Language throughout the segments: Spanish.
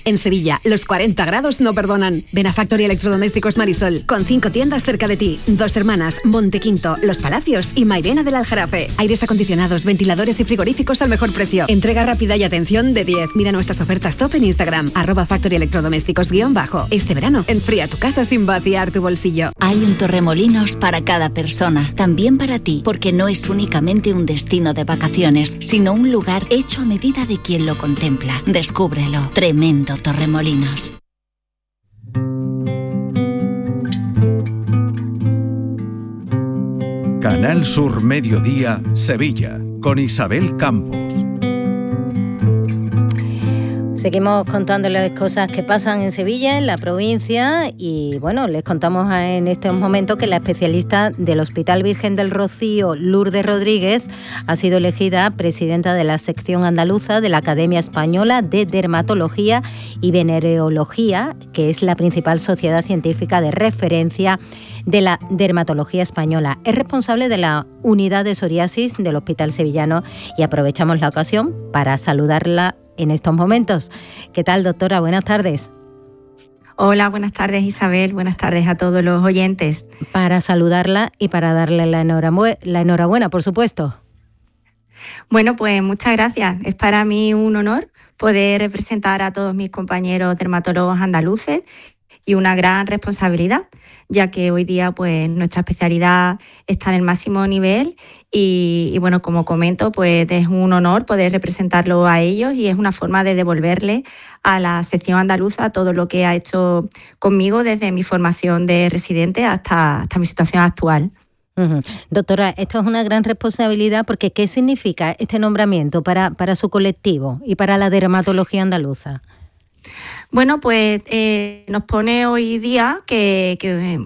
En Sevilla, los 40 grados no perdonan. Ven a Factory Electrodomésticos Marisol, con 5 tiendas cerca de ti. Dos Hermanas, Montequinto, Los Palacios y Mairena del Aljarafe. Aires acondicionados, ventiladores y frigoríficos al mejor precio. Entrega rápida y atención de 10. Mira nuestras ofertas top en Instagram, @Factory Electrodomésticos _. Este verano, enfría tu casa sin vaciar tu bolsillo. Hay un Torremolinos para cada persona, también para ti, porque no es únicamente un destino de vacaciones, sino un lugar hecho a medida de quien lo contempla. Descúbrelo. Tremendo Torremolinos. Canal Sur Mediodía, Sevilla, con Isabel Campos. Seguimos contándoles cosas que pasan en Sevilla, en la provincia, y bueno, les contamos en este momento que la especialista del Hospital Virgen del Rocío, Lourdes Rodríguez, ha sido elegida presidenta de la sección andaluza de la Academia Española de Dermatología y Venereología, que es la principal sociedad científica de referencia de la dermatología española. Es responsable de la unidad de psoriasis del Hospital Sevillano y aprovechamos la ocasión para saludarla en estos momentos. ¿Qué tal, doctora? Buenas tardes. Hola, buenas tardes, Isabel. Buenas tardes a todos los oyentes. Para saludarla y para darle la enhorabuena, por supuesto. Bueno, pues muchas gracias. Es para mí un honor poder representar a todos mis compañeros dermatólogos andaluces y una gran responsabilidad, ya que hoy día pues nuestra especialidad está en el máximo nivel y bueno, como comento, pues es un honor poder representarlo a ellos y es una forma de devolverle a la sección andaluza todo lo que ha hecho conmigo desde mi formación de residente hasta mi situación actual. Uh-huh. Doctora, esto es una gran responsabilidad porque ¿qué significa este nombramiento para su colectivo y para la dermatología andaluza? Bueno, pues nos pone hoy día que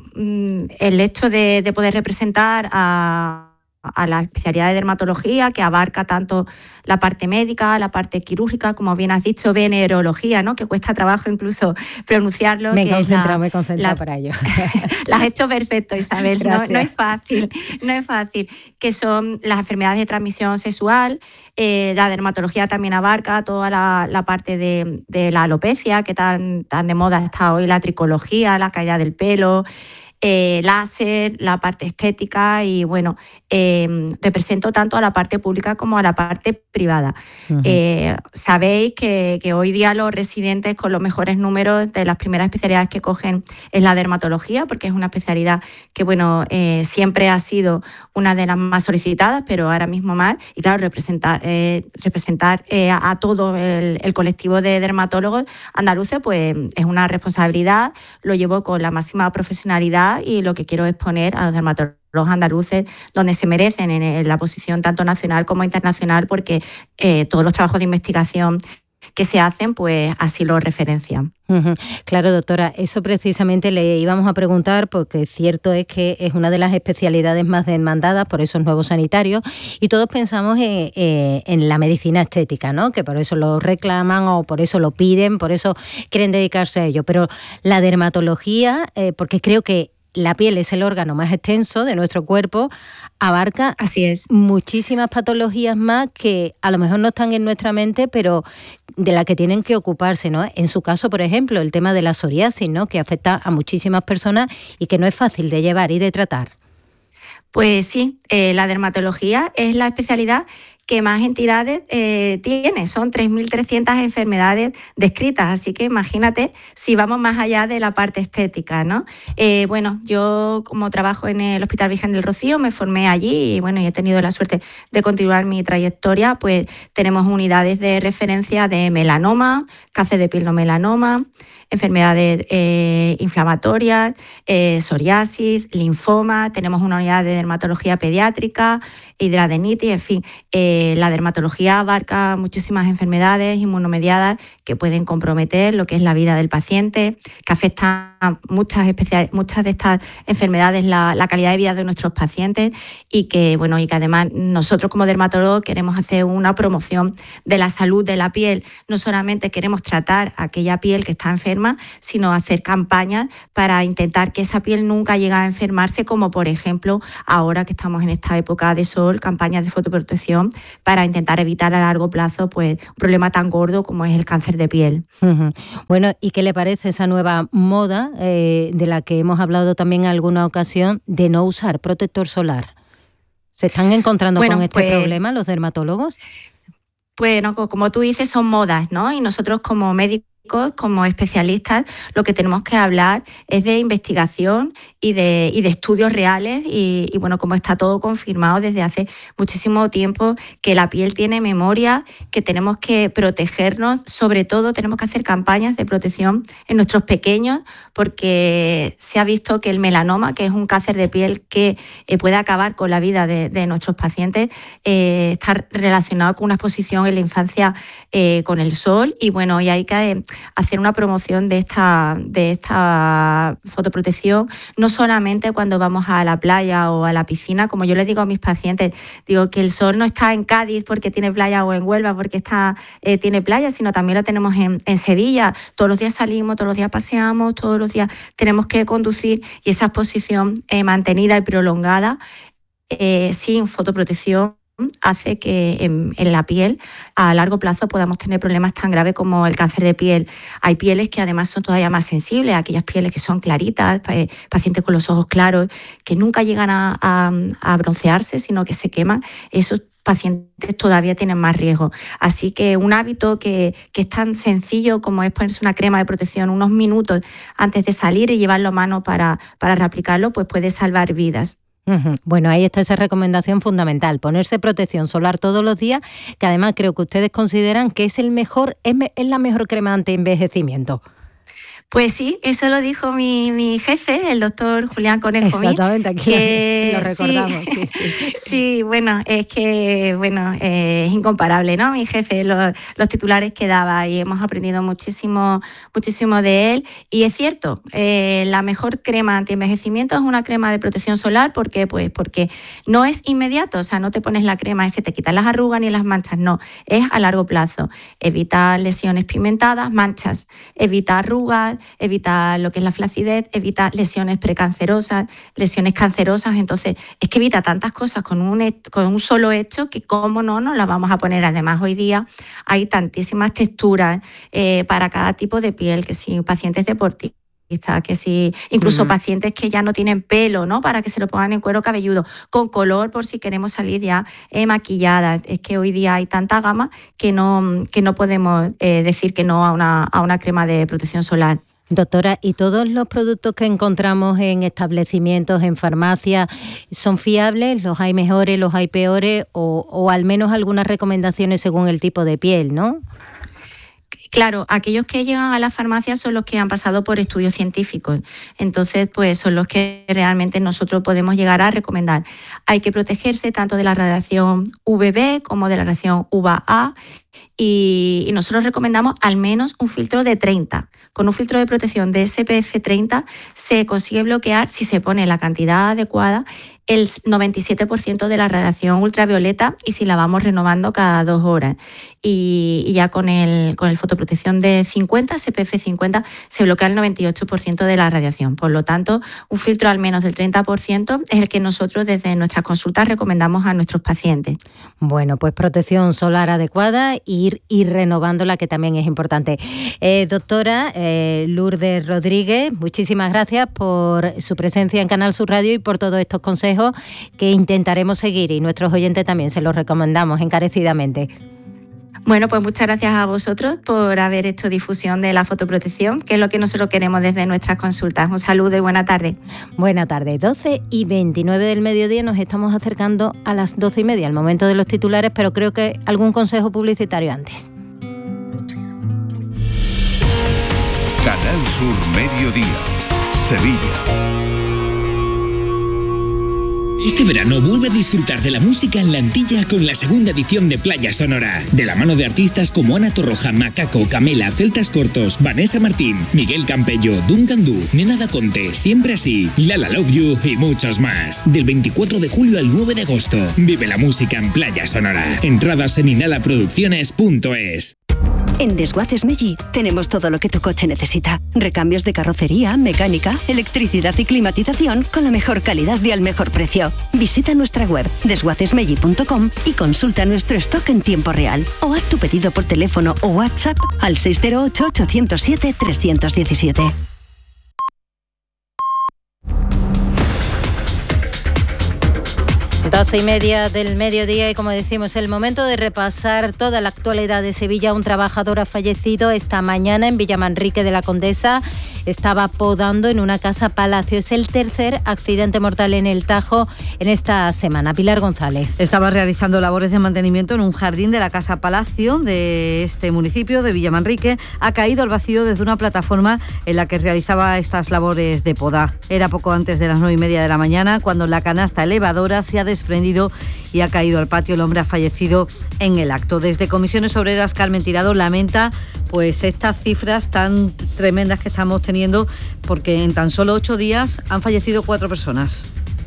el hecho de poder representar a la especialidad de dermatología, que abarca tanto la parte médica, la parte quirúrgica, como bien has dicho, venerología, ¿no? Que cuesta trabajo incluso pronunciarlo. Me he concentrado para ello. Lo has hecho perfecto, Isabel. No es fácil. Que son las enfermedades de transmisión sexual. La dermatología también abarca toda la parte de la alopecia, que tan de moda está hoy, la tricología, la caída del pelo, láser, la parte estética y bueno, represento tanto a la parte pública como a la parte privada. Uh-huh. Sabéis que hoy día los residentes con los mejores números de las primeras especialidades que cogen es la dermatología, porque es una especialidad que bueno, siempre ha sido una de las más solicitadas, pero ahora mismo más, y claro, representar a todo el colectivo de dermatólogos andaluces pues es una responsabilidad, lo llevo con la máxima profesionalidad y lo que quiero es poner a los dermatólogos andaluces donde se merecen en la posición tanto nacional como internacional, porque todos los trabajos de investigación que se hacen pues así lo referencian. Uh-huh. Claro, doctora, eso precisamente le íbamos a preguntar porque cierto es que es una de las especialidades más demandadas por esos nuevos sanitarios y todos pensamos en la medicina estética, ¿no? Que por eso lo reclaman o por eso lo piden, por eso quieren dedicarse a ello, pero la dermatología, porque creo que la piel es el órgano más extenso de nuestro cuerpo, abarca Así es. muchísimas patologías más que a lo mejor no están en nuestra mente, pero de las que tienen que ocuparse, ¿no? En su caso, por ejemplo, el tema de la psoriasis, ¿no? Que afecta a muchísimas personas y que no es fácil de llevar y de tratar. Pues sí, la dermatología es la especialidad que más entidades tiene. Son 3.300 enfermedades descritas, así que imagínate si vamos más allá de la parte estética, ¿no? Bueno, yo como trabajo en el Hospital Virgen del Rocío, me formé allí y bueno, y he tenido la suerte de continuar mi trayectoria, pues tenemos unidades de referencia de melanoma, cáncer de piel no melanoma, enfermedades inflamatorias, psoriasis, linfoma, tenemos una unidad de dermatología pediátrica, hidradenitis, en fin, la dermatología abarca muchísimas enfermedades inmunomediadas que pueden comprometer lo que es la vida del paciente, que afectan muchas de estas enfermedades la calidad de vida de nuestros pacientes y que además nosotros como dermatólogos queremos hacer una promoción de la salud de la piel. No solamente queremos tratar aquella piel que está enferma, sino hacer campañas para intentar que esa piel nunca llegue a enfermarse, como por ejemplo ahora que estamos en esta época de sol, campañas de fotoprotección para intentar evitar a largo plazo pues un problema tan gordo como es el cáncer de piel. Uh-huh. Bueno, ¿y qué le parece esa nueva moda de la que hemos hablado también en alguna ocasión de no usar protector solar? ¿Se están encontrando con este problema los dermatólogos? Bueno, como tú dices, son modas, ¿no? Y nosotros como médicos, como especialistas, lo que tenemos que hablar es de investigación y de estudios reales y bueno, como está todo confirmado desde hace muchísimo tiempo, que la piel tiene memoria, que tenemos que protegernos, sobre todo tenemos que hacer campañas de protección en nuestros pequeños, porque se ha visto que el melanoma, que es un cáncer de piel que puede acabar con la vida de nuestros pacientes, está relacionado con una exposición en la infancia con el sol y bueno, y hay que hacer una promoción de esta fotoprotección, no solamente cuando vamos a la playa o a la piscina, como yo les digo a mis pacientes, digo que el sol no está en Cádiz porque tiene playa o en Huelva porque tiene playa, sino también lo tenemos en Sevilla. Todos los días salimos, todos los días paseamos, todos los días tenemos que conducir y esa exposición mantenida y prolongada sin fotoprotección hace que en la piel a largo plazo podamos tener problemas tan graves como el cáncer de piel. Hay pieles que además son todavía más sensibles, aquellas pieles que son claritas, pacientes con los ojos claros, que nunca llegan a broncearse, sino que se queman. Esos pacientes todavía tienen más riesgo. Así que un hábito que es tan sencillo como es ponerse una crema de protección unos minutos antes de salir y llevarlo a mano para reaplicarlo, pues puede salvar vidas. Bueno, ahí está esa recomendación fundamental, ponerse protección solar todos los días, que además creo que ustedes consideran que es la mejor crema anti-envejecimiento. Pues sí, eso lo dijo mi jefe, el doctor Julián Conejo. Exactamente, aquí lo recordamos. Sí, bueno, es que es incomparable, ¿no? Mi jefe, los titulares que daba y hemos aprendido muchísimo de él. Y es cierto, la mejor crema anti-envejecimiento es una crema de protección solar. ¿Por qué? Pues porque no es inmediato, o sea, no te pones la crema y se te quitan las arrugas ni las manchas, no, es a largo plazo. Evita lesiones pigmentadas, manchas, evita arrugas, evita lo que es la flacidez, evita lesiones precancerosas, lesiones cancerosas. Entonces, es que evita tantas cosas con un solo hecho que cómo no nos las vamos a poner. Además, hoy día hay tantísimas texturas para cada tipo de piel, que si pacientes deportistas, que si incluso pacientes que ya no tienen pelo, ¿no? Para que se lo pongan en cuero cabelludo, con color por si queremos salir ya maquilladas. Es que hoy día hay tanta gama que no podemos decir que no a una crema de protección solar. Doctora, ¿y todos los productos que encontramos en establecimientos, en farmacias, son fiables? ¿Los hay mejores, los hay peores o al menos algunas recomendaciones según el tipo de piel, ¿no? Claro, aquellos que llegan a la farmacia son los que han pasado por estudios científicos. Entonces, pues son los que realmente nosotros podemos llegar a recomendar. Hay que protegerse tanto de la radiación UVB como de la radiación UVA. Y nosotros recomendamos al menos un filtro de 30. Con un filtro de protección de SPF 30 se consigue bloquear, si se pone la cantidad adecuada, el 97% de la radiación ultravioleta y si la vamos renovando cada 2 horas. Y ya con el fotoprotección de 50, SPF 50, se bloquea el 98% de la radiación. Por lo tanto, un filtro al menos del 30% es el que nosotros desde nuestras consultas recomendamos a nuestros pacientes. Bueno, pues protección solar adecuada e ir renovándola, que también es importante. Doctora Lourdes Rodríguez, muchísimas gracias por su presencia en Canal Sur Radio y por todos estos consejos que intentaremos seguir, y nuestros oyentes también se los recomendamos encarecidamente. Bueno, pues muchas gracias a vosotros por haber hecho difusión de la fotoprotección, que es lo que nosotros queremos desde nuestras consultas. Un saludo y buena tarde. Buena tarde. 12:29 del mediodía, nos estamos acercando a las 12:30, al momento de los titulares, pero creo que algún consejo publicitario antes. Canal Sur Mediodía, Sevilla. Este verano vuelve a disfrutar de la música en la Antilla con la segunda edición de Playa Sonora. De la mano de artistas como Ana Torroja, Macaco, Camela, Celtas Cortos, Vanessa Martín, Miguel Campello, Duncan Du, Nena Da Conte, Siempre Así, Lala Love You y muchos más. Del 24 de julio al 9 de agosto. Vive la música en Playa Sonora. Entradas en inhalaproducciones.es. En Desguaces Meggi tenemos todo lo que tu coche necesita. Recambios de carrocería, mecánica, electricidad y climatización con la mejor calidad y al mejor precio. Visita nuestra web desguacesmeggi.com y consulta nuestro stock en tiempo real. O haz tu pedido por teléfono o WhatsApp al 608-807-317. Doce y media del mediodía y, como decimos, el momento de repasar toda la actualidad de Sevilla. Un trabajador ha fallecido esta mañana en Villamanrique de la Condesa. Estaba podando en una casa palacio. Es el tercer accidente mortal en el Tajo en esta semana. Pilar González. Estaba realizando labores de mantenimiento en un jardín de la casa palacio de este municipio de Villamanrique. Ha caído al vacío desde una plataforma en la que realizaba estas labores de poda. Era poco antes de las 9:30 de la mañana cuando la canasta elevadora se ha desprendido y ha caído al patio. El hombre ha fallecido en el acto. Desde Comisiones Obreras, Carmen Tirado lamenta pues estas cifras tan tremendas que estamos teniendo, porque en tan solo 8 días han fallecido 4 personas.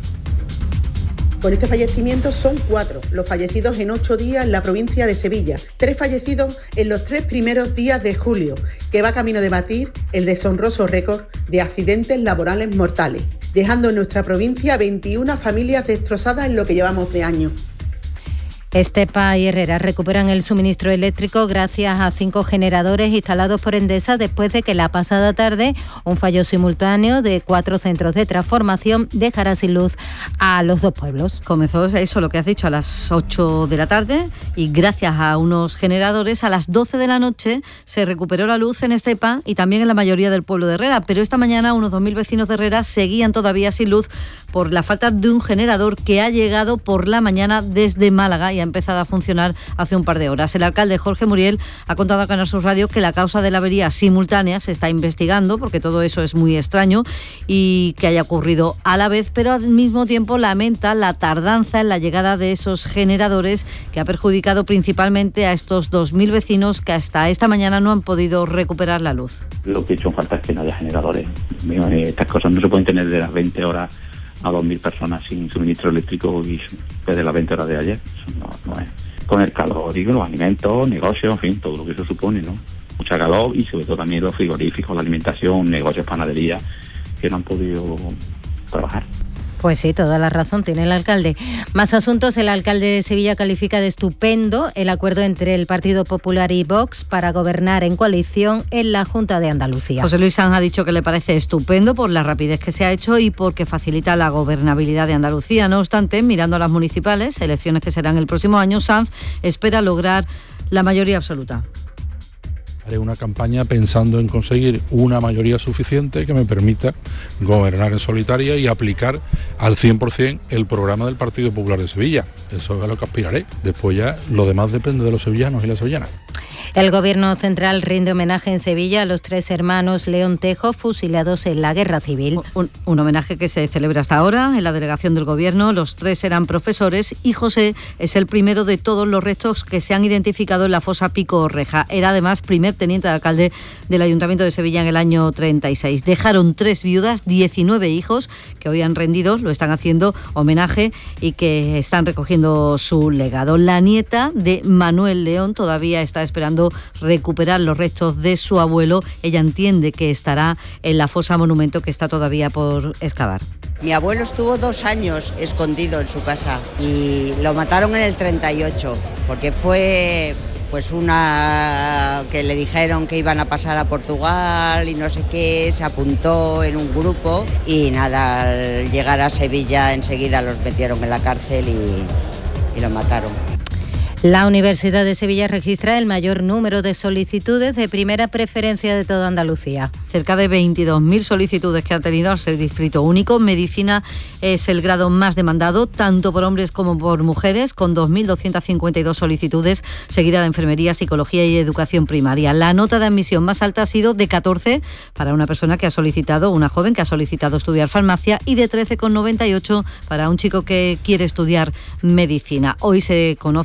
Con este fallecimiento son 4 los fallecidos en 8 días en la provincia de Sevilla. 3 fallecidos en los 3 primeros días de julio, que va camino de batir el deshonroso récord de accidentes laborales mortales, dejando en nuestra provincia 21 familias destrozadas en lo que llevamos de año. Estepa y Herrera recuperan el suministro eléctrico gracias a 5 generadores instalados por Endesa después de que la pasada tarde un fallo simultáneo de 4 centros de transformación dejara sin luz a los 2 pueblos. Comenzó eso, lo que has dicho, a las 8 de la tarde y gracias a unos generadores a las 12 de la noche se recuperó la luz en Estepa y también en la mayoría del pueblo de Herrera, pero esta mañana unos 2.000 vecinos de Herrera seguían todavía sin luz por la falta de un generador que ha llegado por la mañana desde Málaga y ha empezado a funcionar hace un par de horas. El alcalde Jorge Muriel ha contado a Canal Sur Radio que la causa de la avería simultánea se está investigando, porque todo eso es muy extraño y que haya ocurrido a la vez, pero al mismo tiempo lamenta la tardanza en la llegada de esos generadores que ha perjudicado principalmente a estos 2.000 vecinos que hasta esta mañana no han podido recuperar la luz. Lo que he hecho falta es que no haya generadores. Estas cosas no se pueden tener de las 20 horas a 2.000 personas sin suministro eléctrico y desde las 20 horas de ayer. Eso no es. Con el calor, digo, los alimentos, negocios, en fin, todo lo que eso supone, ¿no? Mucha calor y sobre todo también los frigoríficos, la alimentación, negocios, panadería, que no han podido trabajar. Pues sí, toda la razón tiene el alcalde. Más asuntos. El alcalde de Sevilla califica de estupendo el acuerdo entre el Partido Popular y Vox para gobernar en coalición en la Junta de Andalucía. José Luis Sanz ha dicho que le parece estupendo por la rapidez que se ha hecho y porque facilita la gobernabilidad de Andalucía. No obstante, mirando a las municipales, elecciones que serán el próximo año, Sanz espera lograr la mayoría absoluta. Haré una campaña pensando en conseguir una mayoría suficiente que me permita gobernar en solitaria y aplicar al 100% el programa del Partido Popular de Sevilla. Eso es a lo que aspiraré. Después ya lo demás depende de los sevillanos y las sevillanas. El Gobierno central rinde homenaje en Sevilla a los 3 hermanos León Tejo, fusilados en la Guerra Civil. Un homenaje que se celebra hasta ahora en la delegación del Gobierno. Los 3 eran profesores y José es el primero de todos los restos que se han identificado en la fosa Pico Orreja. Era además primer teniente de alcalde del Ayuntamiento de Sevilla en el año 36. Dejaron 3 viudas, 19 hijos que hoy han rendido, lo están haciendo homenaje y que están recogiendo su legado. La nieta de Manuel León todavía está esperando recuperar los restos de su abuelo. Ella entiende que estará en la fosa monumento que está todavía por excavar. Mi abuelo estuvo 2 años escondido en su casa y lo mataron en el 38 porque fue pues una que le dijeron que iban a pasar a Portugal y no sé qué, se apuntó en un grupo y nada, al llegar a Sevilla enseguida los metieron en la cárcel y lo mataron. La Universidad de Sevilla registra el mayor número de solicitudes de primera preferencia de toda Andalucía. Cerca de 22.000 solicitudes que ha tenido al ser distrito único. Medicina es el grado más demandado, tanto por hombres como por mujeres, con 2.252 solicitudes, seguida de enfermería, psicología y educación primaria. La nota de admisión más alta ha sido de 14 para una persona que ha solicitado, una joven que ha solicitado estudiar farmacia, y de 13,98 para un chico que quiere estudiar medicina. Hoy se conocen esas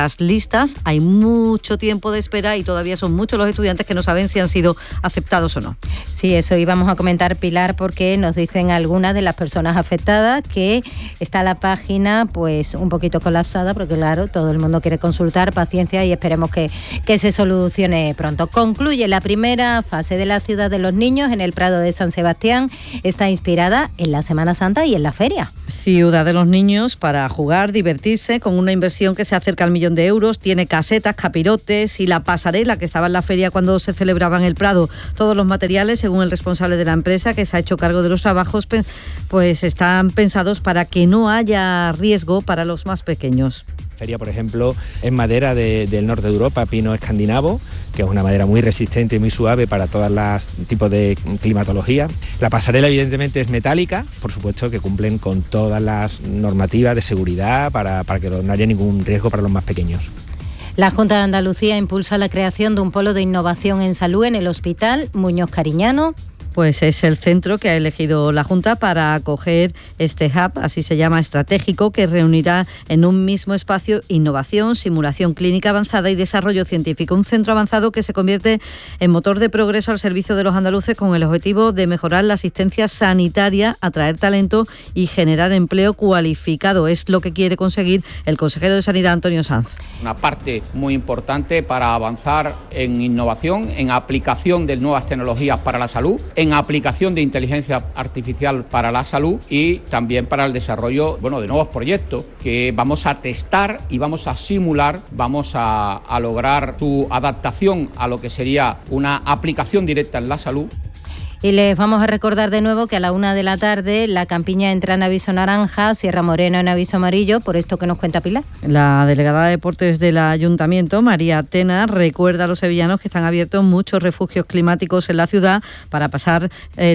esas listas. Hay mucho tiempo de espera y todavía son muchos los estudiantes que no saben si han sido aceptados o no. Sí, eso íbamos a comentar, Pilar, porque nos dicen algunas de las personas afectadas que está la página pues un poquito colapsada, porque claro, todo el mundo quiere consultar, paciencia, y esperemos que se solucione pronto. Concluye la primera fase de la Ciudad de los Niños en el Prado de San Sebastián. Está inspirada en la Semana Santa y en la feria. Ciudad de los Niños para jugar, divertirse, con una inversión que se acerca al 1 millón de euros. Tiene casetas, capirotes y la pasarela que estaba en la feria cuando se celebraba en el Prado. Todos los materiales, según el responsable de la empresa que se ha hecho cargo de los trabajos, pues están pensados para que no haya riesgo para los más pequeños. Feria, por ejemplo, es madera del norte de Europa, pino escandinavo, que es una madera muy resistente y muy suave para todos los tipos de climatología. La pasarela evidentemente es metálica, por supuesto que cumplen con todas las normativas de seguridad para que no haya ningún riesgo para los más pequeños. La Junta de Andalucía impulsa la creación de un polo de innovación en salud en el Hospital Muñoz Cariñano. Pues es el centro que ha elegido la Junta para acoger este hub, así se llama, estratégico, que reunirá en un mismo espacio innovación, simulación clínica avanzada y desarrollo científico. Un centro avanzado que se convierte en motor de progreso al servicio de los andaluces con el objetivo de mejorar la asistencia sanitaria, atraer talento y generar empleo cualificado. Es lo que quiere conseguir el consejero de Sanidad, Antonio Sanz. Una parte muy importante para avanzar en innovación, en aplicación de nuevas tecnologías para la salud, en aplicación de inteligencia artificial para la salud y también para el desarrollo de nuevos proyectos que vamos a testar y vamos a simular, vamos a lograr su adaptación a lo que sería una aplicación directa en la salud. Y les vamos a recordar de nuevo que a la 1 p.m, la Campiña entra en aviso naranja, Sierra Morena en aviso amarillo, por esto que nos cuenta Pilar. La delegada de Deportes del Ayuntamiento, María Tena, recuerda a los sevillanos que están abiertos muchos refugios climáticos en la ciudad para pasar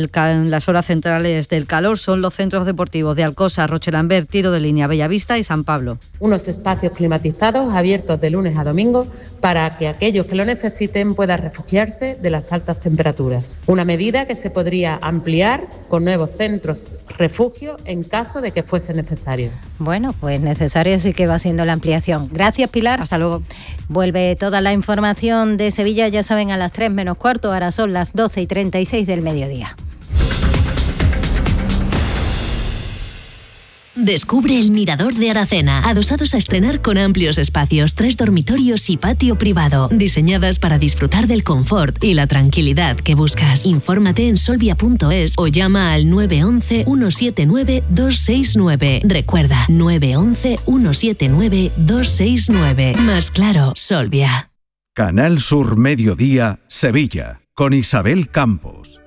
las horas centrales del calor. Son los centros deportivos de Alcosa, Rochelambert, Tiro de Línea, Bellavista y San Pablo. Unos espacios climatizados abiertos de lunes a domingo para que aquellos que lo necesiten puedan refugiarse de las altas temperaturas. Una medida que se podría ampliar con nuevos centros refugio en caso de que fuese necesario. Bueno, pues necesario sí que va siendo la ampliación. Gracias, Pilar. Hasta luego. Vuelve toda la información de Sevilla, ya saben, a las 3 menos cuarto, ahora son las 12:36 del mediodía. Descubre el Mirador de Aracena, adosados a estrenar con amplios espacios, 3 dormitorios y patio privado, diseñadas para disfrutar del confort y la tranquilidad que buscas. Infórmate en solvia.es o llama al 911 179 269. Recuerda, 911 179 269. Más claro, Solvia. Canal Sur Mediodía, Sevilla, con Isabel Campos.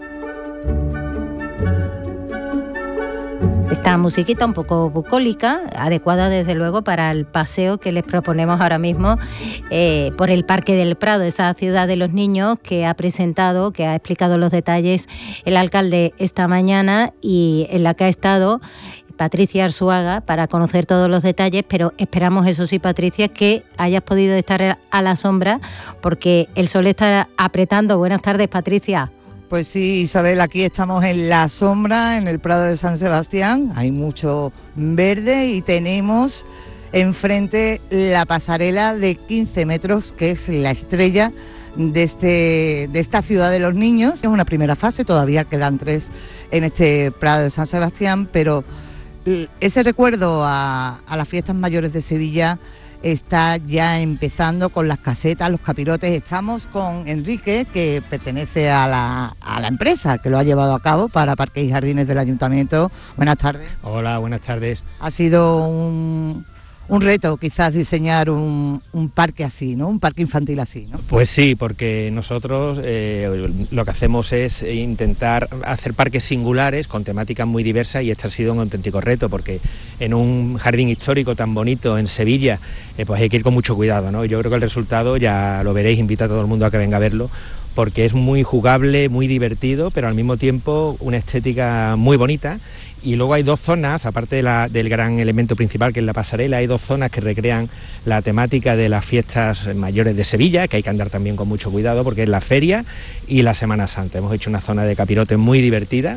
Esta musiquita un poco bucólica, adecuada desde luego para el paseo que les proponemos ahora mismo por el Parque del Prado, esa ciudad de los niños que ha presentado, que ha explicado los detalles el alcalde esta mañana y en la que ha estado Patricia Arzuaga para conocer todos los detalles, pero esperamos, eso sí, Patricia, que hayas podido estar a la sombra porque el sol está apretando. Buenas tardes, Patricia. Pues sí, Isabel, aquí estamos en la sombra, en el Prado de San Sebastián. Hay mucho verde y tenemos enfrente la pasarela de 15 metros, que es la estrella de esta ciudad de los niños. Es una primera fase, todavía quedan 3 en este Prado de San Sebastián, pero ese recuerdo a las fiestas mayores de Sevilla está ya empezando con las casetas, los capirotes. Estamos con Enrique, que pertenece a la empresa que lo ha llevado a cabo para Parques y Jardines del Ayuntamiento. Buenas tardes. Hola, buenas tardes. Ha sido un reto quizás diseñar un parque así, ¿no? Un parque infantil así, ¿no? Pues sí, porque nosotros lo que hacemos es intentar hacer parques singulares con temáticas muy diversas y este ha sido un auténtico reto porque en un jardín histórico tan bonito en Sevilla pues hay que ir con mucho cuidado, ¿no? Yo creo que el resultado ya lo veréis, invito a todo el mundo a que venga a verlo porque es muy jugable, muy divertido, pero al mismo tiempo una estética muy bonita. Y luego hay 2 zonas, aparte del gran elemento principal que es la pasarela, hay 2 zonas que recrean la temática de las fiestas mayores de Sevilla, que hay que andar también con mucho cuidado porque es la feria y la Semana Santa. Hemos hecho una zona de capirote muy divertida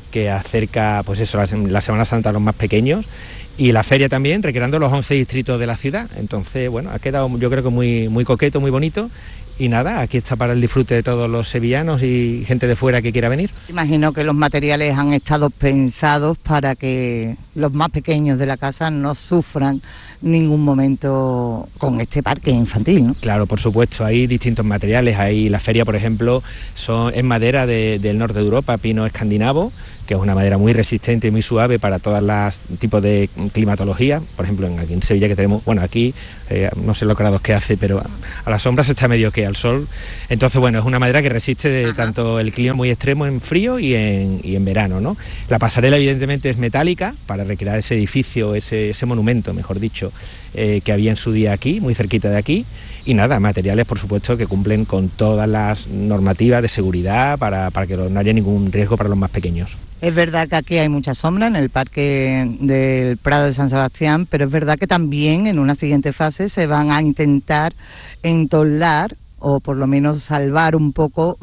que acerca, pues eso, la Semana Santa a los más pequeños, y la feria también, recreando los 11 distritos de la ciudad. Entonces, bueno, ha quedado yo creo que muy coqueto, muy bonito. Y nada, aquí está para el disfrute de todos los sevillanos y gente de fuera que quiera venir. Imagino que los materiales han estado pensados para que los más pequeños de la casa no sufran ningún momento con este parque infantil, ¿no? Claro, por supuesto, hay distintos materiales. Hay la feria, por ejemplo, es madera del norte de Europa, pino escandinavo, que es una madera muy resistente y muy suave para todos los tipos de climatología. Por ejemplo, aquí en Sevilla que tenemos, bueno, aquí no sé los grados que hace, pero a la sombra se está medio que al sol. Entonces, bueno, es una madera que resiste tanto el clima muy extremo en frío y en verano, ¿no? La pasarela evidentemente es metálica para recrear ese edificio, ese monumento, mejor dicho, que había en su día aquí, muy cerquita de aquí. Y nada, materiales por supuesto que cumplen con todas las normativas de seguridad para que no haya ningún riesgo para los más pequeños. Es verdad que aquí hay mucha sombra en el parque del Prado de San Sebastián, pero es verdad que también en una siguiente fase se van a intentar entoldar o por lo menos salvar un poco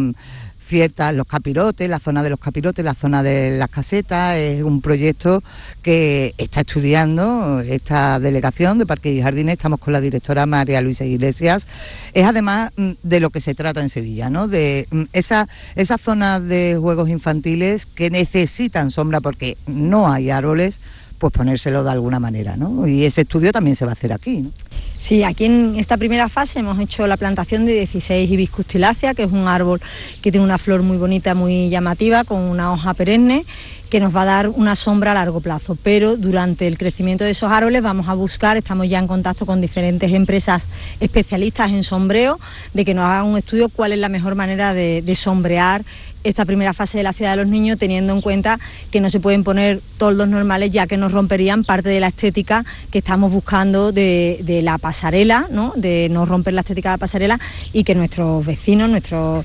los capirotes, la zona de los capirotes, la zona de las casetas. Es un proyecto que está estudiando esta delegación de Parques y Jardines. Estamos con la directora María Luisa Iglesias. Es además de lo que se trata en Sevilla, ¿no? De esas zonas de juegos infantiles que necesitan sombra porque no hay árboles, pues ponérselo de alguna manera, ¿no? Y ese estudio también se va a hacer aquí, ¿no? Sí, aquí en esta primera fase hemos hecho la plantación de 16 hibiscus tilacia, que es un árbol que tiene una flor muy bonita, muy llamativa, con una hoja perenne, que nos va a dar una sombra a largo plazo, pero durante el crecimiento de esos árboles vamos a buscar, estamos ya en contacto con diferentes empresas especialistas en sombreo, de que nos hagan un estudio cuál es la mejor manera de sombrear esta primera fase de la ciudad de los niños, teniendo en cuenta que no se pueden poner toldos normales, ya que nos romperían parte de la estética que estamos buscando de la pasarela, ¿no? De no romper la estética de la pasarela y que nuestros vecinos, nuestros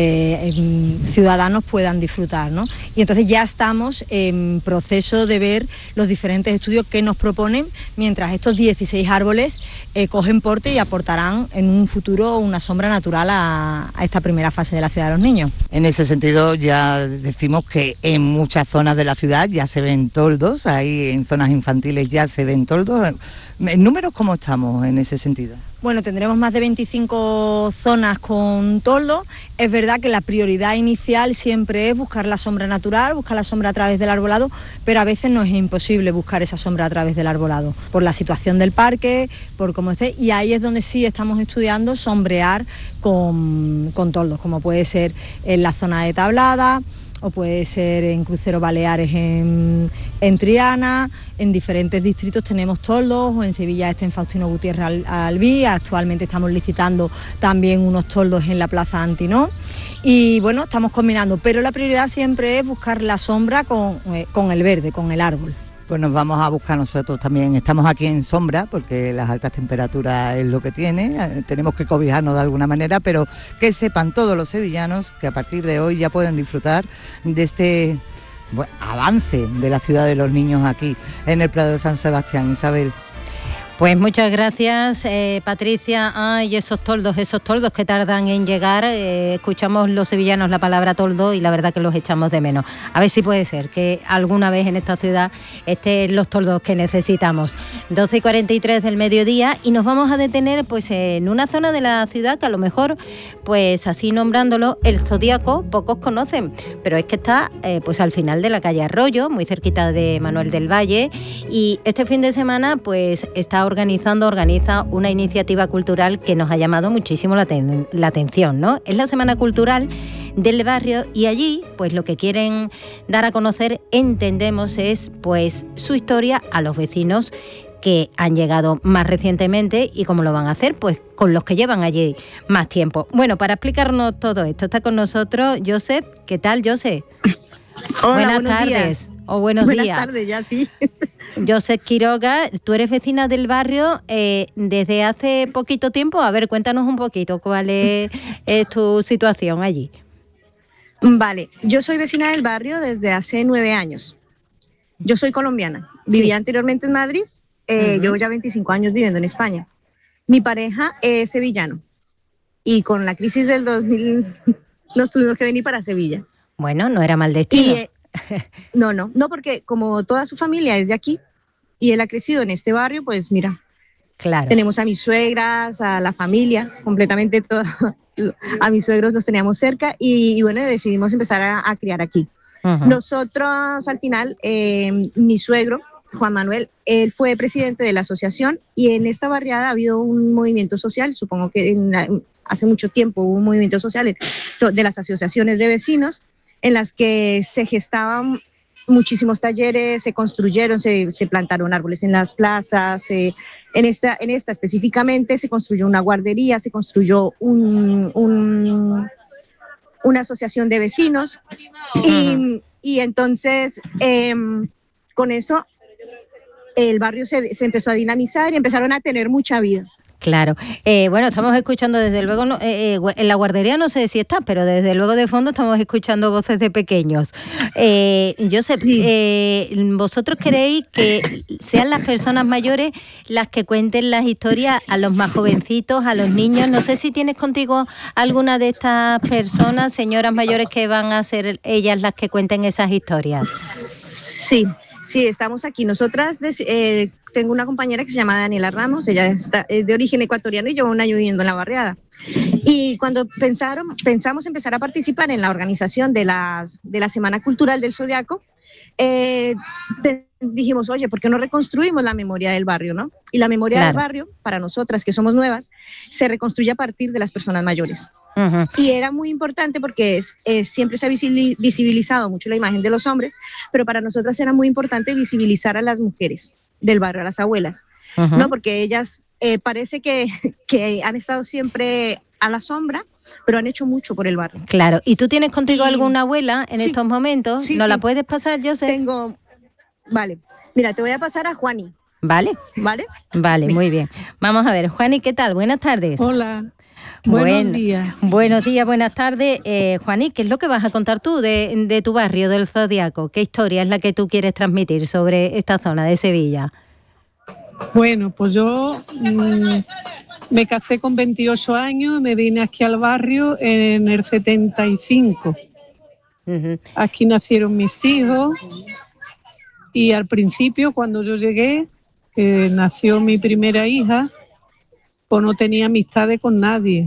ciudadanos puedan disfrutar, ¿no? Y entonces ya estamos en proceso de ver los diferentes estudios que nos proponen, mientras estos 16 árboles cogen porte y aportarán en un futuro una sombra natural a esta primera fase de la ciudad de los niños. En ese sentido ya decimos que en muchas zonas de la ciudad ya se ven toldos, ahí en zonas infantiles ya se ven toldos. ¿En números cómo estamos en ese sentido? Bueno, tendremos más de 25 zonas con toldo. Es verdad que la prioridad inicial siempre es buscar la sombra natural, buscar la sombra a través del arbolado, pero a veces nos es imposible buscar esa sombra a través del arbolado, por la situación del parque, por cómo esté, y ahí es donde sí estamos estudiando sombrear con toldos, como puede ser en la zona de Tablada, o puede ser en Crucero Baleares en Triana. En diferentes distritos tenemos toldos, o en Sevilla en Faustino Gutiérrez Albí. Actualmente estamos licitando también unos toldos en la Plaza Antinó. Y bueno, estamos combinando, pero la prioridad siempre es buscar la sombra con el verde, con el árbol. Pues nos vamos a buscar nosotros también. Estamos aquí en sombra porque las altas temperaturas es lo que tiene. Tenemos que cobijarnos de alguna manera, pero que sepan todos los sevillanos que a partir de hoy ya pueden disfrutar de este avance de la ciudad de los niños aquí en el Prado de San Sebastián. Isabel. Pues muchas gracias, Patricia. Ay, esos toldos que tardan en llegar. Escuchamos los sevillanos la palabra toldo y la verdad que los echamos de menos. A ver si puede ser que alguna vez en esta ciudad estén los toldos que necesitamos. 12:43 del mediodía y nos vamos a detener pues en una zona de la ciudad que a lo mejor, pues así nombrándolo, el Zodíaco pocos conocen, pero es que está pues al final de la calle Arroyo, muy cerquita de Manuel del Valle, y este fin de semana pues organiza una iniciativa cultural que nos ha llamado muchísimo la atención, ¿no? Es la Semana Cultural del Barrio y allí, pues lo que quieren dar a conocer, entendemos, es pues su historia a los vecinos que han llegado más recientemente y cómo lo van a hacer, pues con los que llevan allí más tiempo. Bueno, para explicarnos todo esto está con nosotros Josep. ¿Qué tal, Josep? Hola, buenas tardes. O buenos días. Buenas tardes, ya sí. Josep Quiroga, tú eres vecina del barrio desde hace poquito tiempo. A ver, cuéntanos un poquito cuál es tu situación allí. Vale, yo soy vecina del barrio desde hace 9 años. Yo soy colombiana, vivía anteriormente en Madrid, llevo ya 25 años viviendo en España. Mi pareja es sevillano y con la crisis del 2000 nos tuvimos que venir para Sevilla. Bueno, no era mal destino. No, porque como toda su familia es de aquí y él ha crecido en este barrio, pues mira, claro. Tenemos a mis suegras, a la familia, completamente toda, a mis suegros los teníamos cerca y bueno, decidimos empezar a criar aquí. Nosotros al final, mi suegro, Juan Manuel, él fue presidente de la asociación y en esta barriada ha habido un movimiento social, supongo que hace mucho tiempo hubo un movimiento social de las asociaciones de vecinos en las que se gestaban muchísimos talleres, se construyeron, se plantaron árboles en las plazas, en esta específicamente se construyó una guardería, se construyó una asociación de vecinos y entonces con eso el barrio se empezó a dinamizar y empezaron a tener mucha vida. Claro. Bueno, estamos escuchando desde luego, en la guardería no sé si está, pero desde luego de fondo estamos escuchando voces de pequeños. Josep, sí. ¿Vosotros queréis que sean las personas mayores las que cuenten las historias a los más jovencitos, a los niños? No sé si tienes contigo alguna de estas personas, señoras mayores, que van a ser ellas las que cuenten esas historias. Sí, estamos aquí. Nosotras, tengo una compañera que se llama Daniela Ramos, ella es de origen ecuatoriano y lleva un año viviendo en la barriada. Y cuando pensamos empezar a participar en la organización de la Semana Cultural del Zodiaco, dijimos, oye, ¿por qué no reconstruimos la memoria del barrio, no? Y la memoria del barrio, para nosotras que somos nuevas, se reconstruye a partir de las personas mayores. Y era muy importante porque siempre se ha visibilizado mucho la imagen de los hombres, pero para nosotras era muy importante visibilizar a las mujeres del barrio, a las abuelas, ¿no? Porque ellas parece que han estado siempre a la sombra, pero han hecho mucho por el barrio. Claro. ¿Y tú tienes contigo alguna abuela en estos momentos? ¿No la puedes pasar, Josep? Vale. Mira, te voy a pasar a Juani. ¿Vale? Vale, muy bien. Vamos a ver. Juani, ¿qué tal? Buenas tardes. Hola. Buenos días. Buenos días, buenas tardes. Juani, ¿qué es lo que vas a contar tú de tu barrio, del Zodiaco? ¿Qué historia es la que tú quieres transmitir sobre esta zona de Sevilla? Bueno, pues yo me casé con 28 años, me vine aquí al barrio en el 75. Aquí nacieron mis hijos y al principio, cuando yo llegué, nació mi primera hija, pues no tenía amistades con nadie,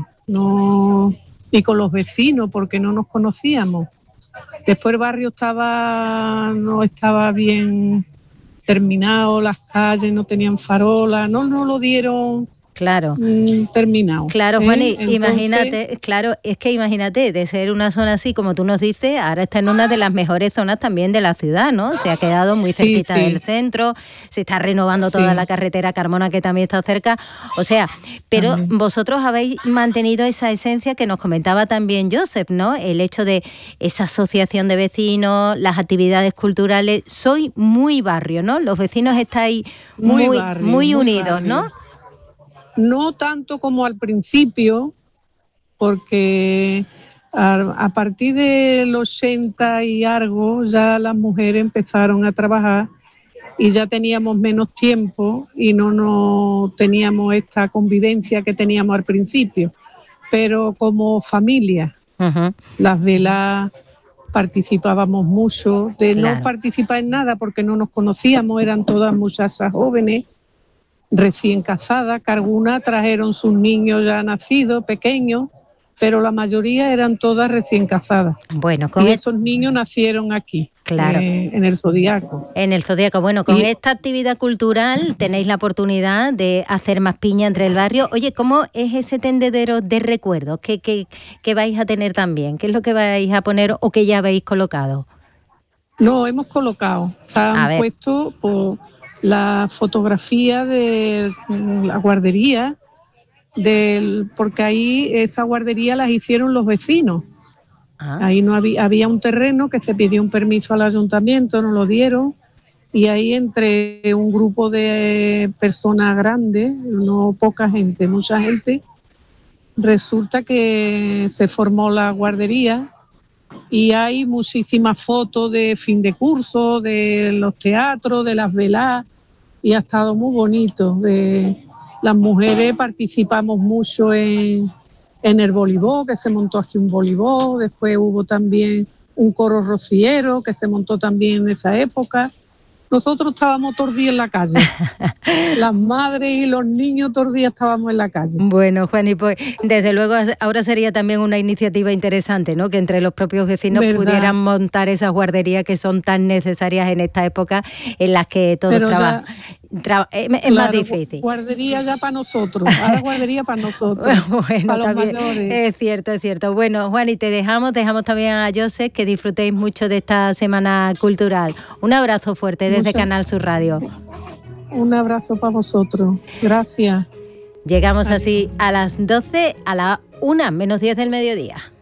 ni con los vecinos, porque no nos conocíamos. Después el barrio no estaba bien terminado, las calles no tenían farolas, no lo dieron terminado. Claro, Juan, imagínate, imagínate, de ser una zona así como tú nos dices, ahora está en una de las mejores zonas también de la ciudad, ¿no? Se ha quedado muy cerquita del centro, se está renovando toda la carretera Carmona, que también está cerca, o sea, pero vosotros habéis mantenido esa esencia que nos comentaba también Josep, ¿no? El hecho de esa asociación de vecinos, las actividades culturales, soy muy barrio, ¿no? Los vecinos estáis muy unidos, barrio. ¿No? No tanto como al principio, porque a partir del 80 y algo ya las mujeres empezaron a trabajar y ya teníamos menos tiempo y no teníamos esta convivencia que teníamos al principio. Pero como familia, las velas participábamos mucho, no participar en nada porque no nos conocíamos, eran todas muchachas jóvenes, recién casadas, que algunas trajeron sus niños ya nacidos, pequeños, pero la mayoría eran todas recién casadas. Bueno, y esos niños nacieron aquí, en el Zodiaco. En el Zodiaco. Bueno, con esta actividad cultural tenéis la oportunidad de hacer más piña entre el barrio. Oye, ¿cómo es ese tendedero de recuerdos que vais a tener también? ¿Qué es lo que vais a poner o que ya habéis colocado? No, hemos colocado. Se han puesto la fotografía de la guardería, porque ahí esa guardería las hicieron los vecinos. Ahí no había un terreno que se pidió un permiso al ayuntamiento, nos lo dieron, y ahí entre un grupo de personas grandes, no poca gente, mucha gente, resulta que se formó la guardería y hay muchísimas fotos de fin de curso, de los teatros, de las velas, y ha estado muy bonito. Las mujeres participamos mucho en el voleibol, que se montó aquí un voleibol, después hubo también un coro rociero que se montó también en esa época. Nosotros estábamos todos los días en la calle. Las madres y los niños todos los días estábamos en la calle. Bueno, Juan, y pues desde luego ahora sería también una iniciativa interesante, ¿no? Que entre los propios vecinos pudieran montar esas guarderías que son tan necesarias en esta época en las que todos trabajan. Es más difícil. Guardería ya para nosotros, ahora guardería para nosotros, bueno, para los también, mayores. Es cierto. Bueno, Juan, y te dejamos también a Joseph, que disfrutéis mucho de esta semana cultural. Un abrazo fuerte desde Canal Sur Radio. Un abrazo para vosotros, gracias. Llegamos así a las 12, a la 1:10 del mediodía.